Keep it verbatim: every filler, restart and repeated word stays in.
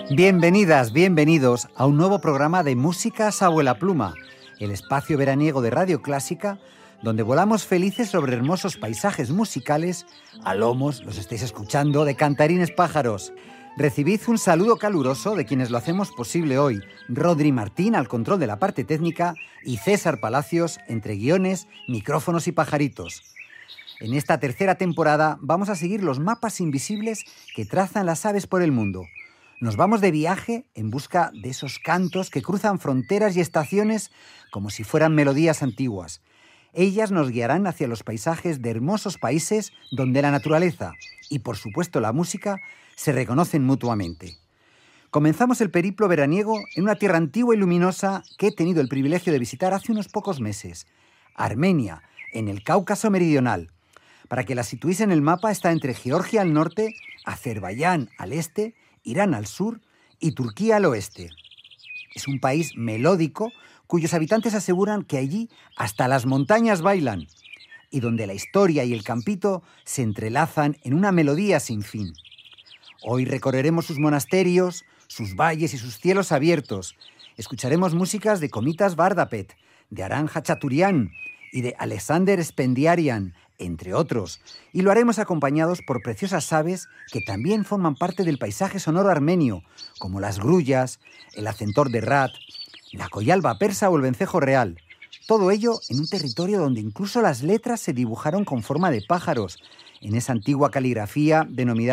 Bienvenidas, bienvenidos a un nuevo programa de Músicas Abuela Pluma, el espacio veraniego de Radio Clásica, donde volamos felices sobre hermosos paisajes musicales, a lomos, los estáis escuchando, de cantarines pájaros. Recibid un saludo caluroso de quienes lo hacemos posible hoy, Rodri Martín al control de la parte técnica y César Palacios entre guiones, micrófonos y pajaritos. En esta tercera temporada vamos a seguir los mapas invisibles que trazan las aves por el mundo. Nos vamos de viaje en busca de esos cantos que cruzan fronteras y estaciones como si fueran melodías antiguas. Ellas nos guiarán hacia los paisajes de hermosos países donde la naturaleza y, por supuesto, la música se reconocen mutuamente. Comenzamos el periplo veraniego en una tierra antigua y luminosa que he tenido el privilegio de visitar hace unos pocos meses, Armenia, en el Cáucaso meridional. Para que la situéis en el mapa, está entre Georgia al norte, Azerbaiyán al este, Irán al sur y Turquía al oeste. Es un país melódico cuyos habitantes aseguran que allí hasta las montañas bailan y donde la historia y el campito se entrelazan en una melodía sin fin. Hoy recorreremos sus monasterios, sus valles y sus cielos abiertos. Escucharemos músicas de Komitas Vardapet, de Aran Hachaturian y de Alexander Spendiarian, entre otros, y lo haremos acompañados por preciosas aves que también forman parte del paisaje sonoro armenio, como las grullas, el acentor de rat, la coyalba persa o el vencejo real. Todo ello en un territorio donde incluso las letras se dibujaron con forma de pájaros, en esa antigua caligrafía denominada